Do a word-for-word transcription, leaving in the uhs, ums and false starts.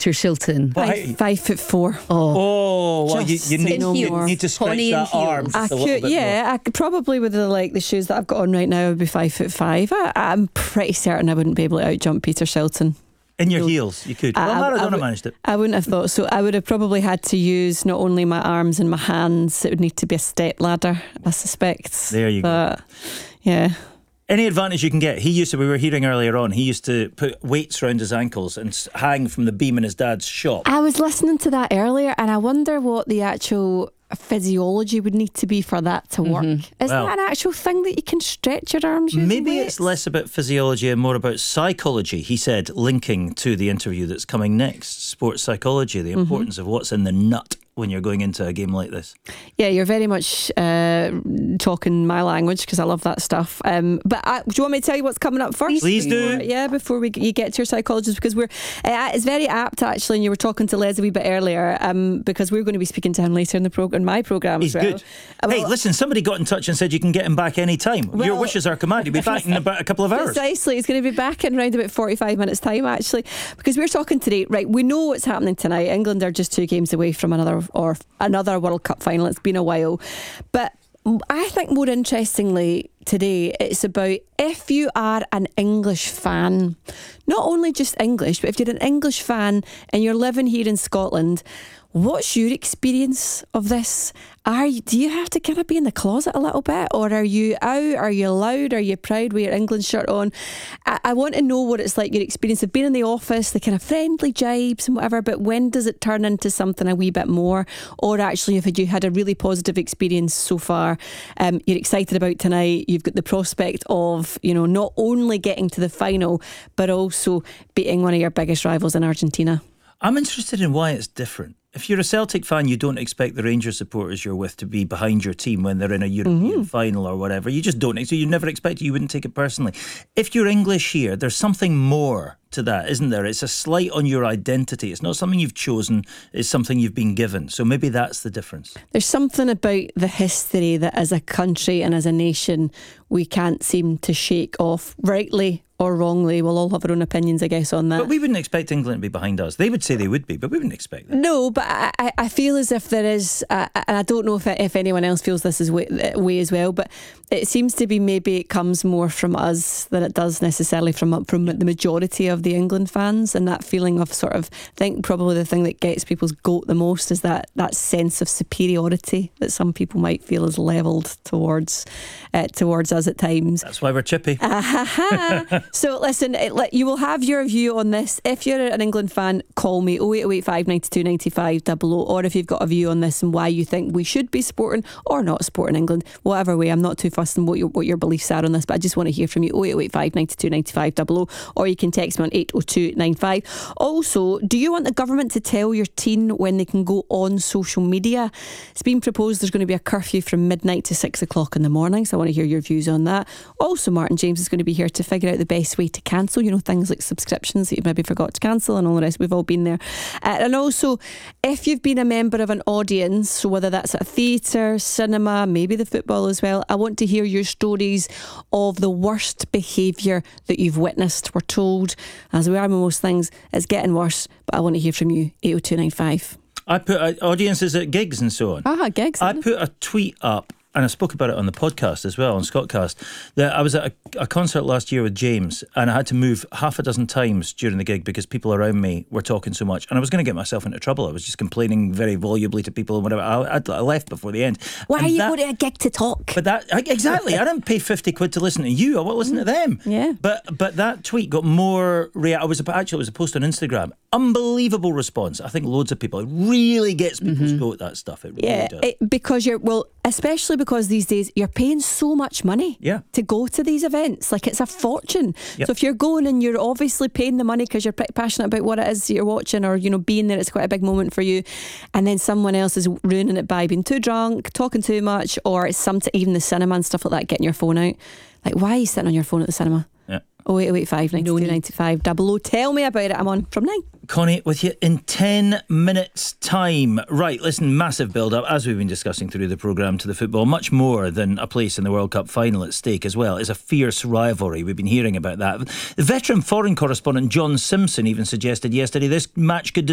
Peter Shilton? Five, five foot four. Oh, Oh, well, you, Just you, need, in you heels. need to stretch Honey in that arm heels. just I a little could, bit yeah, more. I could probably with the like the shoes that I've got on right now, I'd be five foot five. I, I'm pretty certain I wouldn't be able to outjump Peter Shilton. In your No. heels, you could. I- Well, I- I Maradona would- managed it. I wouldn't have thought so. I would have probably had to use not only my arms and my hands. It would need to be a step ladder, I suspect. There you go. but, Yeah. Any advantage you can get. He used to, we were hearing earlier on, he used to put weights around his ankles and s- hang from the beam in his dad's shop. I was listening to that earlier, and I wonder what the actual physiology would need to be for that to work. Is Well- that an actual thing that you can stretch your arms using Maybe weights? it's less about physiology and more about psychology, he said, linking to the interview that's coming next. Sports psychology, the importance of what's in the nut when you're going into a game like this. Yeah, you're very much uh, talking my language because I love that stuff. Um, but I, do you want me to tell you what's coming up first? Please do. Before- yeah, before we you get to your psychologist, because we're uh, it's very apt actually. And you were talking to Les a wee bit earlier, um, because we're going to be speaking to him later in the program, in my program He's as well. good. Uh, Hey, well, listen, somebody got in touch and said you can get him back any time. Your Well- wishes are command. He'll be back in about a couple of hours. Precisely, he's going to be back in around about forty-five minutes time actually, because we're talking today. Right, we know what's happening tonight. England are just two games away from another or another World Cup final. It's been a while, but I think more interestingly today it's about if you are an English fan, not only just English, but if you're an English fan and you're living here in Scotland, what's your experience of this? Are you, do you have to kind of be in the closet a little bit, or are you out? Are you loud? Are you proud with your England shirt on? I, I want to know what it's like, your experience of being in the office, the kind of friendly jibes and whatever, but when does it turn into something a wee bit more? Or actually, if you had a really positive experience so far, um, you're excited about tonight, you've got the prospect of, you know, not only getting to the final, but also beating one of your biggest rivals in Argentina. I'm interested in why it's different. If you're a Celtic fan, you don't expect the Rangers supporters you're with to be behind your team when they're in a European Mm-hmm. final or whatever. You just don't. So you never expect it. You wouldn't take it personally. If you're English here, there's something more to that, isn't there? It's a slight on your identity. It's not something you've chosen. It's something you've been given. So maybe that's the difference. There's something about the history that as a country and as a nation we can't seem to shake off, rightly or wrongly. We'll all have our own opinions, I guess, on that. But we wouldn't expect England to be behind us. They would say they would be, but we wouldn't expect that. No, but I, I- I feel as if there is, uh, and I don't know if if anyone else feels this is way, way as well, but it seems to be maybe it comes more from us than it does necessarily from from the majority of the England fans, and that feeling of sort of, I think probably the thing that gets people's goat the most is that that sense of superiority that some people might feel is levelled towards uh, towards us at times. That's why we're chippy. Ah-ha-ha. So listen, it, like, you will have your view on this. If you're an England fan, call me oh eight oh eight five nine two nine five double oh, or if you've got a view on this and why you think we should be supporting or not supporting England, whatever way. I'm not too fussed on what your what your beliefs are on this, but I just want to hear from you. oh eight oh eight five nine two nine five double oh, or you can text me on eight oh two nine five. Also, do you want the government to tell your teen when they can go on social media? It's been proposed there's going to be a curfew from midnight to six o'clock in the morning, so I want to hear your views on that. Also, Martin James is going to be here to figure out the best way to cancel, you know, things like subscriptions that you maybe forgot to cancel and all the rest. We've all been there. Uh, and also, if you've been a member of an audience, so whether that's at a theatre, cinema, maybe the football as well, I want to hear your stories of the worst behaviour that you've witnessed. We're told, as we are with most things, it's getting worse, but I want to hear from you. eight oh two nine five. I put uh, audiences at gigs and so on. Ah, gigs. I put a tweet up, and I spoke about it on the podcast as well, on Scottcast, that I was at a, a concert last year with James, and I had to move half a dozen times during the gig because people around me were talking so much, and I was going to get myself into trouble. I was just complaining very volubly to people and whatever. I, I left before the end. Why And are you that, going to a gig to talk? But that, exactly, I didn't pay fifty quid to listen to you. I want to listen to them. Yeah. But but that tweet got more rea- I was actually, it was a post on Instagram. Unbelievable response. I think loads of people. It really gets people's goat, that stuff. It really Yeah, does. it, because you're, well, especially because these days you're paying so much money Yeah. to go to these events. Like, it's a fortune. Yep. So if you're going and you're obviously paying the money because you're pretty passionate about what it is you're watching, or, you know, being there, it's quite a big moment for you, and then someone else is ruining it by being too drunk, talking too much, or it's some, even the cinema and stuff like that, getting your phone out. Like, why are you sitting on your phone at the cinema? Yeah. oh eight oh eight five nine two nine five double oh. Tell me about it. I'm on from nine. Connie with you in ten minutes time. Right, listen, massive build up, as we've been discussing through the programme, to the football. Much more than a place in the World Cup final at stake as well. It's a fierce rivalry. We've been hearing about that. The veteran foreign correspondent John Simpson even suggested yesterday this match could